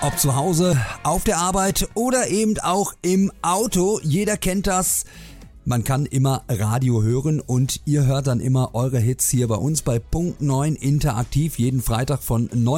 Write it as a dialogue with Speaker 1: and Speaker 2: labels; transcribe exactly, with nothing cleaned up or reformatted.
Speaker 1: Ob zu Hause, auf der Arbeit oder eben auch im Auto, jeder kennt das. Man kann immer Radio hören und ihr hört dann immer eure Hits hier bei uns bei Punkt neun Interaktiv jeden Freitag von neun